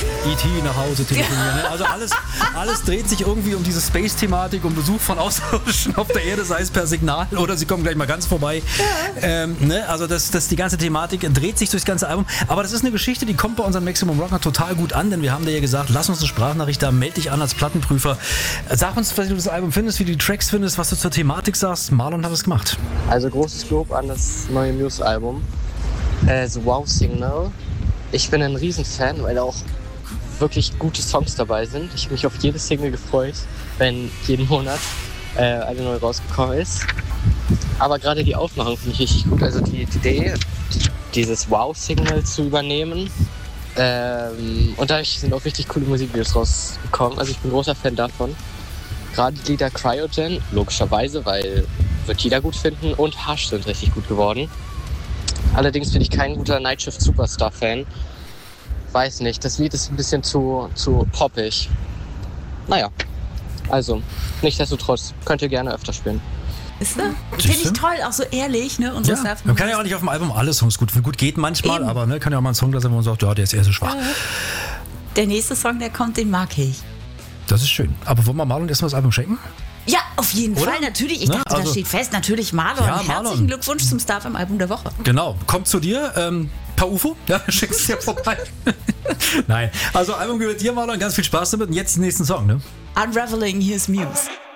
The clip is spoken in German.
E.T. nach Hause telefonieren. Ne? Also alles dreht sich irgendwie um diese Space-Thematik, um Besuch von Außerirdischen auf der Erde, sei es per Signal oder sie kommen gleich mal ganz vorbei. Ne? Also die ganze Thematik dreht sich durchs ganze Album. Aber das ist eine Geschichte, die kommt bei unseren Maximum Rocker total gut an, denn wir haben dir ja gesagt, lass uns eine Sprachnachricht da, melde dich an als Plattenprüfer. Sag uns, wie du das Album findest, wie du die Tracks findest, was du zur Thematik sagst. Marlon hat es gemacht. Also großes Lob an das neue Muse-Album. The Wow Signal. Ich bin ein Riesenfan, weil da auch wirklich gute Songs dabei sind. Ich habe mich auf jede Single gefreut, wenn jeden Monat eine neue rausgekommen ist. Aber gerade die Aufmachung finde ich richtig gut. Also die Idee, dieses Wow-Signal zu übernehmen. Und dadurch sind auch richtig coole Musikvideos rausgekommen. Also ich bin großer Fan davon. Gerade die Lieder Cryogen, logischerweise, weil wird jeder gut finden. Und Hush sind richtig gut geworden. Allerdings bin ich kein guter Nightshift Superstar-Fan. Weiß nicht, das Lied ist ein bisschen zu poppig. Naja, also, nichtsdestotrotz, könnt ihr gerne öfter spielen. Ist ne? Finde ich toll, auch so ehrlich, ne? Und so ja, man kann ja auch nicht auf dem Album alle Songs gut geht manchmal, eben. Aber ne, kann ja auch mal ein Song da sein, wo man sagt, ja, der ist eher so schwach. Der nächste Song, der kommt, den mag ich. Das ist schön. Aber wollen wir Marlon erstmal das Album schenken? Ja, auf jeden Oder? Fall, natürlich. Ich dachte, das steht fest. Natürlich Marlon. Ja, Herzlichen Glückwunsch zum Start im Album der Woche. Genau. Kommt zu dir. Per UFO. Ja, schickst es dir vorbei. Nein. Also Album gehört dir, Marlon. Ganz viel Spaß damit. Und jetzt den nächsten Song, ne? Unraveling, here's Muse.